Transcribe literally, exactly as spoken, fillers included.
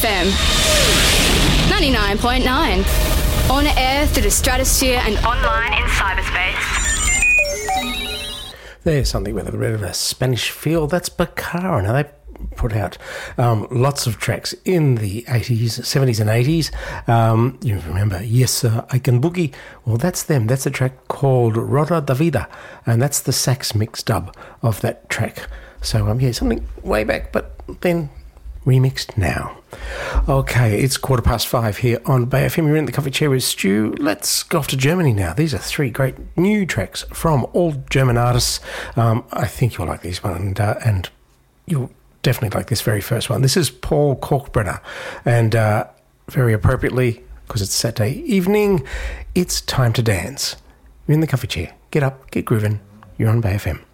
F M ninety-nine point nine. On air through the stratosphere and online in cyberspace. There's something with a bit of a Spanish feel. That's Bacara. Now, they put out um, lots of tracks in the eighties, seventies and eighties. Um, you remember Yes Sir, I Can Boogie? Well, that's them. That's a track called Roda da Vida, and that's the sax mix dub of that track. So, um, yeah, something way back, but then remixed now. Okay, it's quarter past five here on Bay F M. You're in the coffee chair with Stu. Let's go off to Germany now. These are three great new tracks from all German artists. Um, I think you'll like this one, and, uh, and you'll definitely like this very first one. This is Paul Kalkbrenner, and uh, very appropriately, because it's Saturday evening, it's time to dance. You're in the coffee chair. Get up, get grooving. You're on Bay F M.